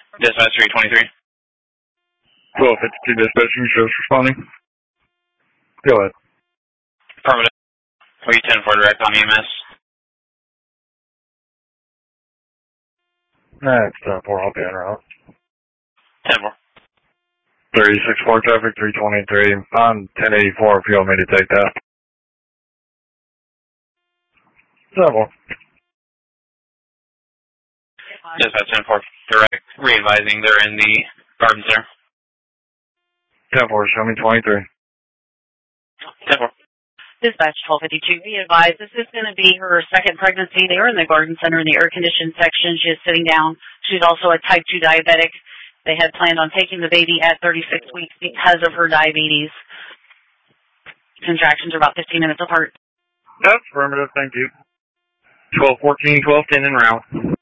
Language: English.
Dispatch 323. 1252 dispatching, shows responding. Go ahead. Affirmative. We 10-4 direct on EMS. That's 10-4, I'll be en route. 10-4. 36-4 traffic, 323. On 1084 if you want me to take that. 10-4. Dispatch 10-4 direct. Re-advising they're in the garden center. 10-4, show me 23. 10-4. Dispatch 1252, be advised, this is going to be her second pregnancy. They are in the garden center in the air-conditioned section. She is sitting down. She's also a type 2 diabetic. They had planned on taking the baby at 36 weeks because of her diabetes. Contractions are about 15 minutes apart. That's affirmative, thank you. 1214, 1210 en route.